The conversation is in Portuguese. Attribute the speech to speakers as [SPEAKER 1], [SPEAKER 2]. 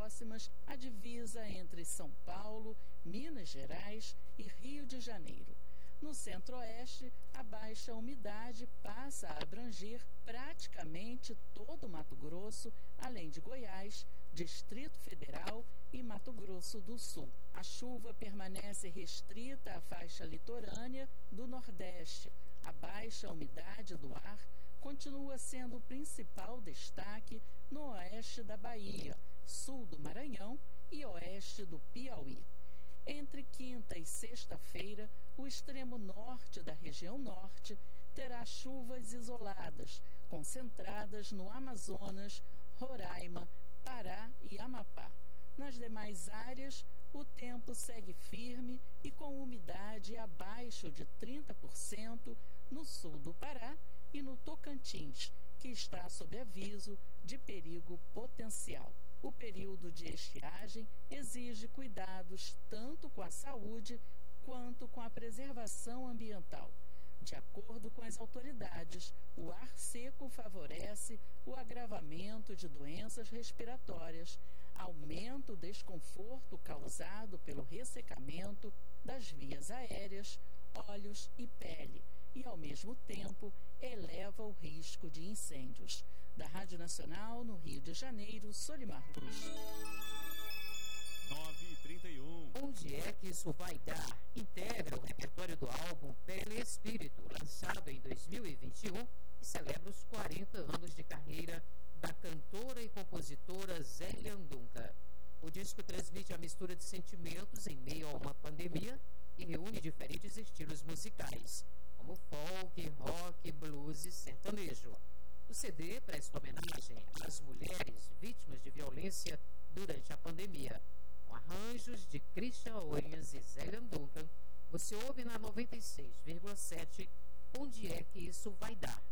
[SPEAKER 1] próximas à divisa entre São Paulo, Minas Gerais e Rio de Janeiro. No centro-oeste, a baixa umidade passa a abranger praticamente todo o Mato Grosso, além de Goiás, Distrito Federal e Mato Grosso do Sul. A chuva permanece restrita à faixa litorânea do Nordeste. A baixa umidade do ar continua sendo o principal destaque no oeste da Bahia, sul do Maranhão e oeste do Piauí. Entre quinta e sexta-feira, o extremo norte da região norte terá chuvas isoladas, concentradas no Amazonas, Roraima, Pará e Amapá. Nas demais áreas, o tempo segue firme e com umidade abaixo de 30% no sul do Pará e no Tocantins, que está sob aviso de perigo potencial. O período de estiagem exige cuidados tanto com a saúde quanto com a preservação ambiental. De acordo com as autoridades, o ar seco favorece o agravamento de doenças respiratórias, aumenta o desconforto causado pelo ressecamento das vias aéreas, olhos e pele, e, ao mesmo tempo, eleva o risco de incêndios. Da Rádio Nacional, no Rio de Janeiro, Solimar Luz.
[SPEAKER 2] 9h31.
[SPEAKER 3] Onde é que isso vai dar? Integra o repertório do álbum Pele Espírito, lançado em 2021, e celebra os 40 anos de carreira da cantora e compositora Zélia Ndunca. O disco transmite a mistura de sentimentos em meio a uma pandemia e reúne diferentes estilos musicais, como folk, rock, blues e sertanejo. O CD presta homenagem às mulheres vítimas de violência durante a pandemia. Com arranjos de Christian Owens e Zélia Ndunca, você ouve na 96,7 Onde é que isso vai dar?